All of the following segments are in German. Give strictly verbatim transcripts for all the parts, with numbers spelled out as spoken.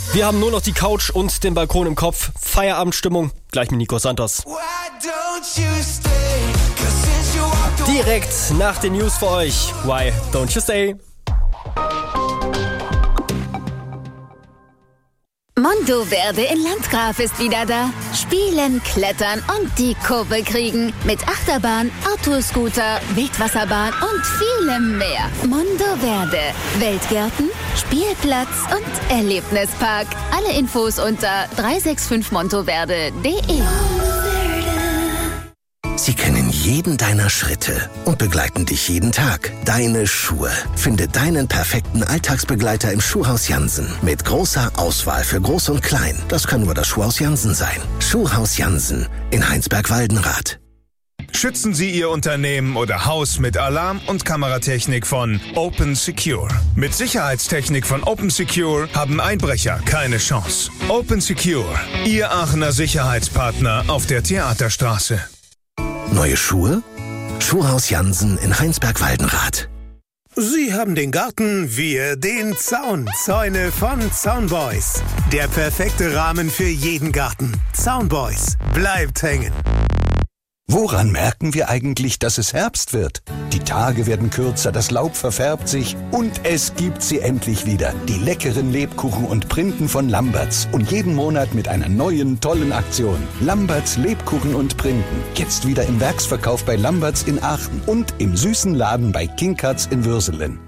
Wir haben nur noch die Couch und den Balkon im Kopf. Feierabendstimmung, gleich mit Nico Santos. Direkt nach den News für euch. Why don't you stay? Mondoverde in Landgraf ist wieder da. Spielen, klettern und die Kurve kriegen. Mit Achterbahn, Autoscooter, Wildwasserbahn und vielem mehr. Mondoverde. Weltgärten, Spielplatz und Erlebnispark. Alle Infos unter drei sechs fünf montoverde punkt de. Sie kennen jeden deiner Schritte und begleiten dich jeden Tag. Deine Schuhe. Finde deinen perfekten Alltagsbegleiter im Schuhhaus Jansen. Mit großer Auswahl für Groß und Klein. Das kann nur das Schuhhaus Jansen sein. Schuhhaus Jansen in Heinsberg-Waldenrath. Schützen Sie Ihr Unternehmen oder Haus mit Alarm- und Kameratechnik von Open Secure. Mit Sicherheitstechnik von Open Secure haben Einbrecher keine Chance. Open Secure, Ihr Aachener Sicherheitspartner auf der Theaterstraße. Neue Schuhe? Schuhhaus Jansen in Heinsberg-Waldenrath. Sie haben den Garten, wir den Zaun. Zäune von Zaunboys. Der perfekte Rahmen für jeden Garten. Zaunboys. Bleibt hängen. Woran merken wir eigentlich, dass es Herbst wird? Die Tage werden kürzer, das Laub verfärbt sich und es gibt sie endlich wieder. Die leckeren Lebkuchen und Printen von Lamberts. Und jeden Monat mit einer neuen, tollen Aktion. Lamberts Lebkuchen und Printen. Jetzt wieder im Werksverkauf bei Lamberts in Aachen und im süßen Laden bei King Cuts in Würselen.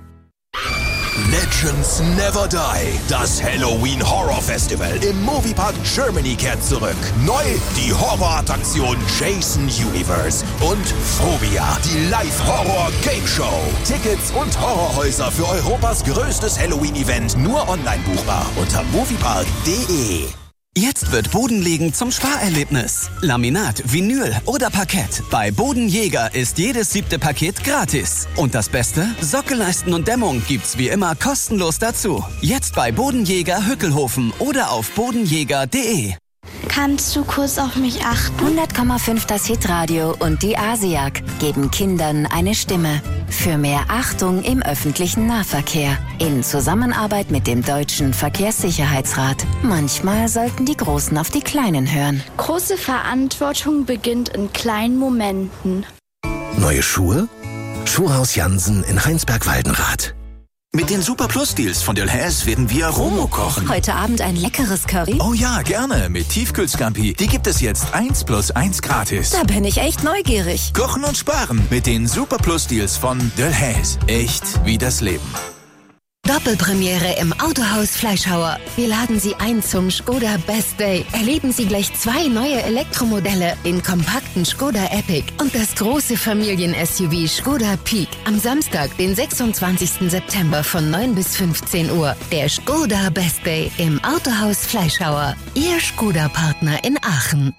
Legends Never Die. Das Halloween Horror Festival im Moviepark Germany kehrt zurück. Neu die Horrorattraktion Jason Universe und Phobia, die Live-Horror-Game-Show. Tickets und Horrorhäuser für Europas größtes Halloween-Event nur online buchbar unter moviepark punkt de. Jetzt wird Bodenlegen zum Sparerlebnis. Laminat, Vinyl oder Parkett. Bei Bodenjäger ist jedes siebte Paket gratis. Und das Beste? Sockelleisten und Dämmung gibt's wie immer kostenlos dazu. Jetzt bei Bodenjäger Hückelhofen oder auf bodenjäger punkt de. Kannst du kurz auf mich achten? hundert Komma fünf das Hitradio und die ASIAG geben Kindern eine Stimme. Für mehr Achtung im öffentlichen Nahverkehr. In Zusammenarbeit mit dem Deutschen Verkehrssicherheitsrat. Manchmal sollten die Großen auf die Kleinen hören. Große Verantwortung beginnt in kleinen Momenten. Neue Schuhe? Schuhhaus Jansen in Heinsberg-Waldenrath. Mit den Super Plus Deals von Delhaize werden wir Romo kochen. Heute Abend ein leckeres Curry? Oh ja, gerne. Mit Tiefkühlscampi. Die gibt es jetzt eins plus eins gratis. Da bin ich echt neugierig. Kochen und sparen mit den Super Plus Deals von Delhaize. Echt wie das Leben. Doppelpremiere im Autohaus Fleischhauer. Wir laden Sie ein zum Skoda Best Day. Erleben Sie gleich zwei neue Elektromodelle, den kompakten Skoda Epic und das große Familien-S U V Skoda Peak. Am Samstag, den sechsundzwanzigsten September von neun bis fünfzehn Uhr. Der Skoda Best Day im Autohaus Fleischhauer. Ihr Skoda-Partner in Aachen.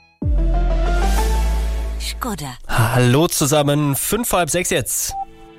Skoda. Hallo zusammen, fünf vor halb sechs jetzt.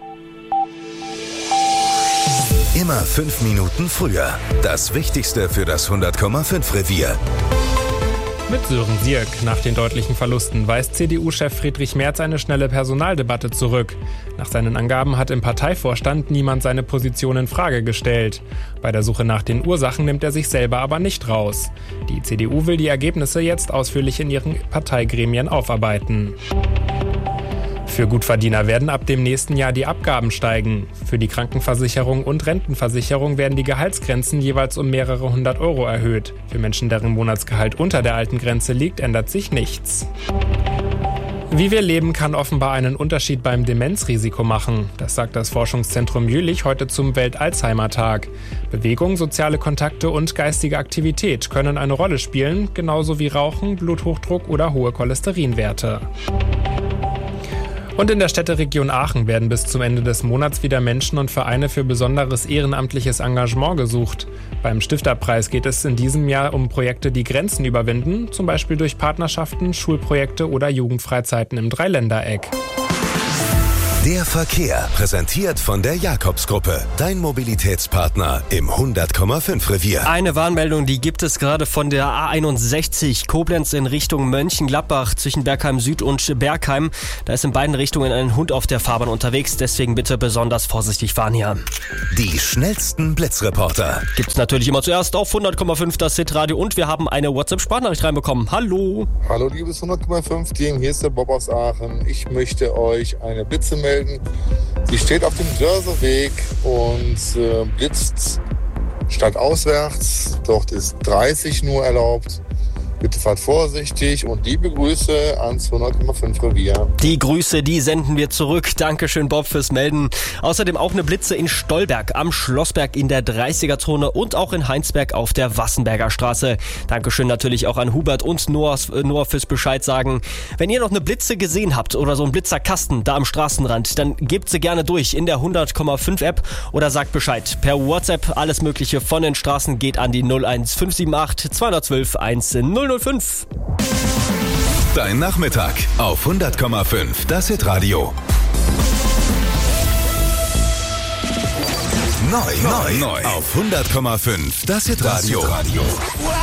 Immer fünf Minuten früher. Das Wichtigste für das hundert Komma fünf Revier. Mit Sören Sierk. Nach den deutlichen Verlusten weist C D U-Chef Friedrich Merz eine schnelle Personaldebatte zurück. Nach seinen Angaben hat im Parteivorstand niemand seine Position in Frage gestellt. Bei der Suche nach den Ursachen nimmt er sich selber aber nicht raus. Die C D U will die Ergebnisse jetzt ausführlich in ihren Parteigremien aufarbeiten. Für Gutverdiener werden ab dem nächsten Jahr die Abgaben steigen. Für die Krankenversicherung und Rentenversicherung werden die Gehaltsgrenzen jeweils um mehrere hundert Euro erhöht. Für Menschen, deren Monatsgehalt unter der alten Grenze liegt, ändert sich nichts. Wie wir leben, kann offenbar einen Unterschied beim Demenzrisiko machen. Das sagt das Forschungszentrum Jülich heute zum Welt-Alzheimer-Tag. Bewegung, soziale Kontakte und geistige Aktivität können eine Rolle spielen, genauso wie Rauchen, Bluthochdruck oder hohe Cholesterinwerte. Und in der Städteregion Aachen werden bis zum Ende des Monats wieder Menschen und Vereine für besonderes ehrenamtliches Engagement gesucht. Beim Stifterpreis geht es in diesem Jahr um Projekte, die Grenzen überwinden, zum Beispiel durch Partnerschaften, Schulprojekte oder Jugendfreizeiten im Dreiländereck. Der Verkehr, präsentiert von der Jakobsgruppe. Dein Mobilitätspartner im hundert Komma fünf Revier. Eine Warnmeldung, die gibt es gerade von der A einundsechzig Koblenz in Richtung Mönchengladbach zwischen Bergheim Süd und Bergheim. Da ist in beiden Richtungen ein Hund auf der Fahrbahn unterwegs, deswegen bitte besonders vorsichtig fahren hier. Die schnellsten Blitzreporter. Gibt's natürlich immer zuerst auf hundert Komma fünf das Hitradio und wir haben eine WhatsApp-Sprachnachricht reinbekommen. Hallo. Hallo liebes hundert Komma fünf Team, hier ist der Bob aus Aachen. Ich möchte euch eine Blitze melden. Sie steht auf dem Dörserweg und äh, blitzt stadtauswärts. Dort ist dreißig nur erlaubt. Bitte fahrt vorsichtig und liebe Grüße ans hundert Komma fünf Revier. Die Grüße, die senden wir zurück. Dankeschön, Bob, fürs Melden. Außerdem auch eine Blitze in Stolberg, am Schlossberg in der dreißiger-Zone und auch in Heinsberg auf der Wassenberger Straße. Dankeschön natürlich auch an Hubert und Noah, Noah fürs Bescheid sagen. Wenn ihr noch eine Blitze gesehen habt oder so einen Blitzerkasten da am Straßenrand, dann gebt sie gerne durch in der hundert Komma fünf App oder sagt Bescheid. Per WhatsApp alles Mögliche von den Straßen geht an die null eins fünf sieben acht zwei eins zwei eins null null fünf. Dein Nachmittag auf hundert Komma fünf, das Hitradio. Neu, neu, neu auf hundert Komma fünf, das Hitradio.